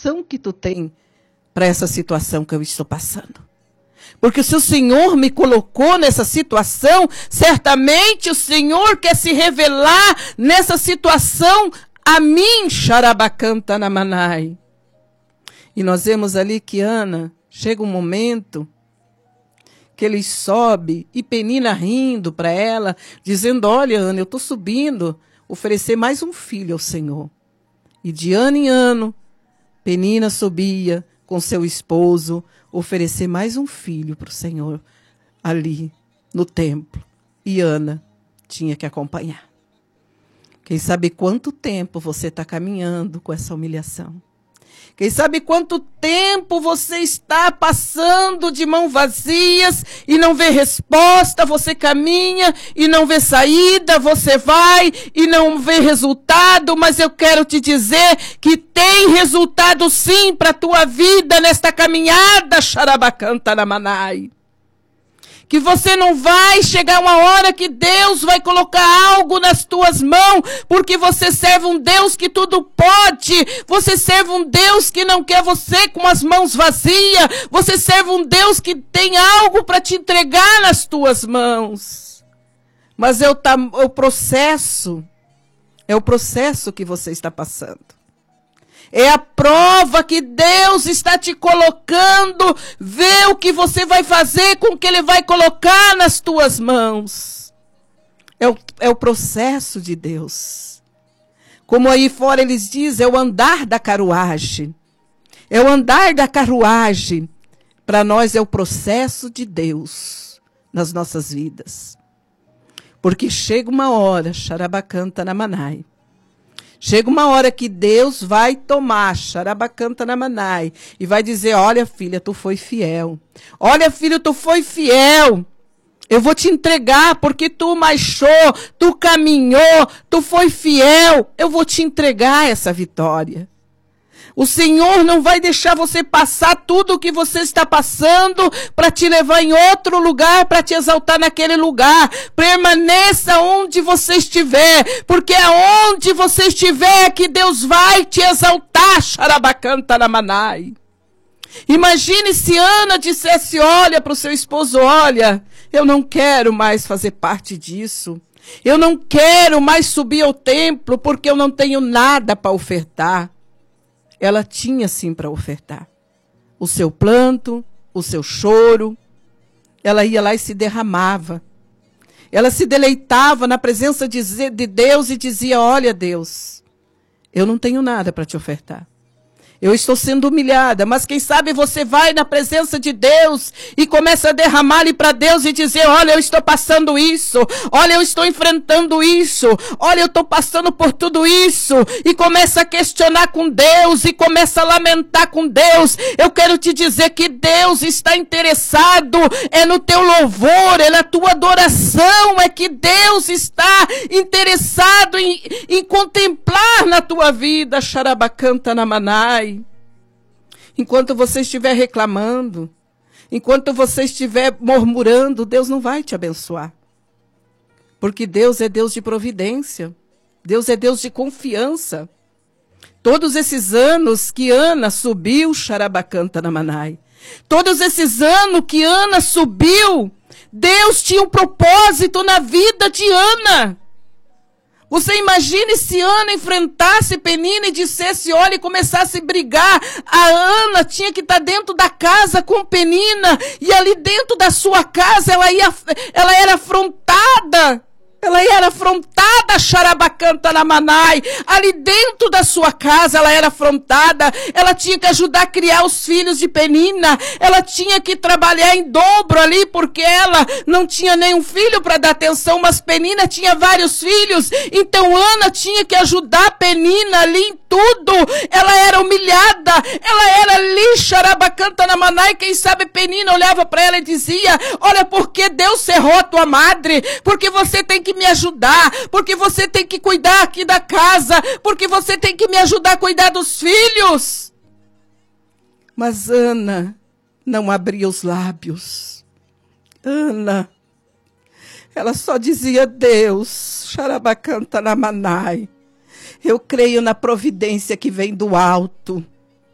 solução que tu tem para essa situação que eu estou passando. Porque se o Senhor me colocou nessa situação, certamente o Senhor quer se revelar nessa situação a mim, Xarabacanta Namanai. E nós vemos ali que Ana, chega um momento que ele sobe e Penina rindo para ela, dizendo, olha Ana, eu estou subindo, oferecer mais um filho ao Senhor. E de ano em ano, Penina subia com seu esposo, oferecer mais um filho para o Senhor ali no templo. E Ana tinha que acompanhar. Quem sabe quanto tempo você está caminhando com essa humilhação? Quem sabe quanto tempo você está passando de mãos vazias e não vê resposta, você caminha e não vê saída, você vai e não vê resultado, mas eu quero te dizer que tem resultado sim para a tua vida nesta caminhada, Xarabacanta Namanai. Que você não vai chegar uma hora que Deus vai colocar algo nas tuas mãos, porque você serve um Deus que tudo pode, você serve um Deus que não quer você com as mãos vazias, você serve um Deus que tem algo para te entregar nas tuas mãos. Mas é o processo que você está passando. É a prova que Deus está te colocando. Vê o que você vai fazer com o que Ele vai colocar nas tuas mãos. É o processo de Deus. Como aí fora eles dizem, é o andar da carruagem. É o andar da carruagem. Para nós é o processo de Deus nas nossas vidas. Porque chega uma hora, Xarabacanta Namanai. Chega uma hora que Deus vai tomar, Xarabacanta Namanai, e vai dizer, olha filha, tu foi fiel. Olha filho, tu foi fiel. Eu vou te entregar porque tu marchou, tu caminhou, tu foi fiel. Eu vou te entregar essa vitória. O Senhor não vai deixar você passar tudo o que você está passando para te levar em outro lugar, para te exaltar naquele lugar. Permaneça onde você estiver, porque aonde você estiver que Deus vai te exaltar, Xarabacanta Namanai. Imagine se Ana dissesse, olha para o seu esposo, olha, eu não quero mais fazer parte disso. Eu não quero mais subir ao templo porque eu não tenho nada para ofertar. Ela tinha sim para ofertar. O seu planto, o seu choro. Ela ia lá e se derramava. Ela se deleitava na presença de Deus e dizia, olha Deus, eu não tenho nada para te ofertar. Eu estou sendo humilhada, mas quem sabe você vai na presença de Deus e começa a derramar ali para Deus e dizer, olha, eu estou passando isso, olha, eu estou enfrentando isso, olha, eu estou passando por tudo isso, e começa a questionar com Deus, e começa a lamentar com Deus. Eu quero te dizer que Deus está interessado, é no teu louvor, é na tua adoração, é que Deus está interessado em contemplar na tua vida, Xarabacanta Namanai. Enquanto você estiver reclamando, enquanto você estiver murmurando, Deus não vai te abençoar. Porque Deus é Deus de providência. Deus é Deus de confiança. Todos esses anos que Ana subiu, Xarabacanta Namanai, todos esses anos que Ana subiu, Deus tinha um propósito na vida de Ana. Você imagine se Ana enfrentasse Penina e dissesse, olha, e começasse a brigar. A Ana tinha que estar dentro da casa com Penina, e ali dentro da sua casa ela era afrontada. Ela era afrontada, Xarabacanta Namanai. Ali dentro da sua casa ela era afrontada. Ela tinha que ajudar a criar os filhos de Penina. Ela tinha que trabalhar em dobro ali, porque ela não tinha nenhum filho para dar atenção, mas Penina tinha vários filhos. Então Ana tinha que ajudar Penina ali em tudo. Ela era humilhada. Ela era ali, Xarabacanta Namanai. Quem sabe Penina olhava para ela e dizia, olha, porque Deus cerrou a tua madre, porque você tem que me ajudar, porque você tem que cuidar aqui da casa, porque você tem que me ajudar a cuidar dos filhos. Mas Ana não abria os lábios. Ana, ela só dizia, Deus, Xarabacanta Namanai, eu creio na providência que vem do alto.